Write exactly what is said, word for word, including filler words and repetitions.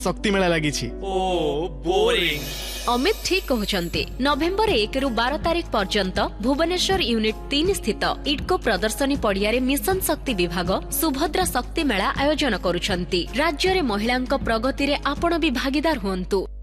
शक्ति मेला लगी ओ बोरिंग। अमित ठीक कहते नवेम्बर एक रु बार तारिख पर्यंत भुवनेश्वर यूनिट तीन स्थित इडको प्रदर्शनी पड़िया मिशन शक्ति विभाग सुभद्रा शक्ति मेला आयोजन करुछंती। राज्य में महिला प्रगति रे आपण भी भागीदार हुंतु।